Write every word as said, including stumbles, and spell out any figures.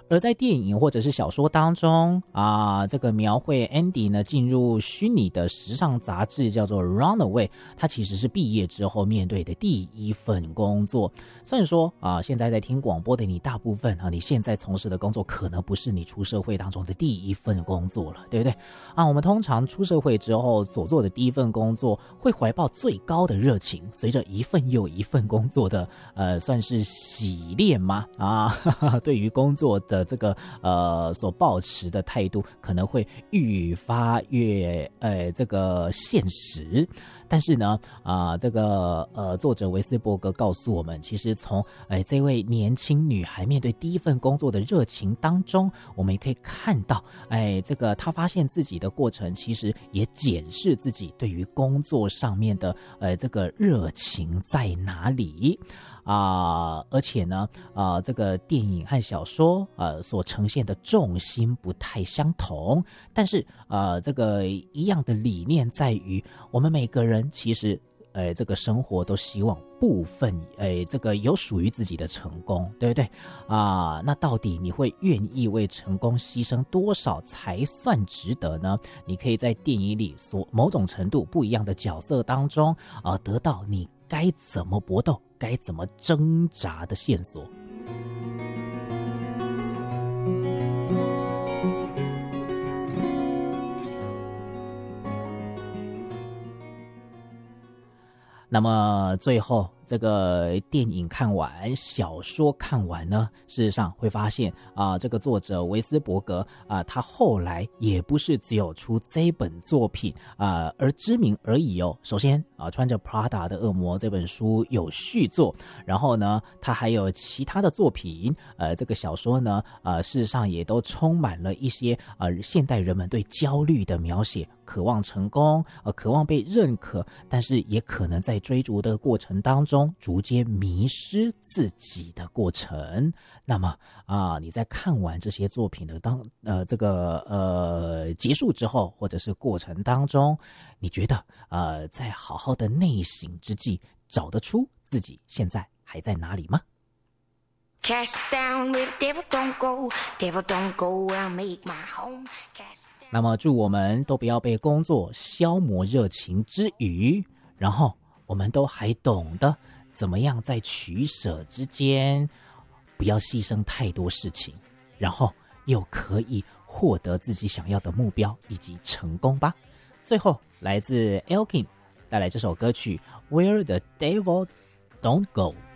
而在电影或者是小说当中啊，这个描绘 Andy 呢进入虚拟的时尚杂志叫做 Runaway， 他其实是毕业之后面对的第一份工作。虽然说啊，现在在听广播的你大部分啊，你现在从事的工作可能不是你出社会当中的第一份工作了，对不对啊？我们通常出社会之后所做的第一份工作，会怀抱最高的热情，随着一份又一份工作的呃，算是洗练吗？啊，呵呵，对于工作的这个呃所抱持的态度，可能会愈发越呃这个现实。但是呢，啊、呃，这个呃，作者维斯伯格告诉我们，其实从哎这位年轻女孩面对第一份工作的热情当中，我们也可以看到，哎，这个她发现自己的过程，其实也检视自己对于工作上面的呃这个热情在哪里。啊、呃，而且呢，啊、呃，这个电影和小说呃所呈现的重心不太相同，但是呃，这个一样的理念在于，我们每个人其实呃这个生活都希望部分呃这个有属于自己的成功，对不对啊、呃？那到底你会愿意为成功牺牲多少才算值得呢？你可以在电影里所某种程度不一样的角色当中啊、呃，得到你该怎么搏斗，该怎么挣扎的线索。那么最后这个电影看完，小说看完呢，事实上会发现啊、呃，这个作者维斯伯格啊、呃，他后来也不是只有出这本作品啊、呃、而知名而已哦。首先啊、呃，穿着 Prada 的恶魔这本书有续作，然后呢，他还有其他的作品，呃，这个小说呢，呃，事实上也都充满了一些呃现代人们对焦虑的描写，渴望成功，呃，渴望被认可，但是也可能在追逐的过程当中逐渐迷失自己的过程。那么啊、呃，你在看完这些作品的当呃这个呃结束之后，或者是过程当中，你觉得呃在好好的内省之际，找得出自己现在还在哪里吗？ Cash down with devil don't go, devil don't go, I'll make my home. Cash down. 那么祝我们都不要被工作消磨热情之余，然后我们都还懂得怎么样在取舍之间不要牺牲太多事情，然后又可以获得自己想要的目标以及成功吧。最后来自 Elkin 带来这首歌曲 Where the Devil Don't Go。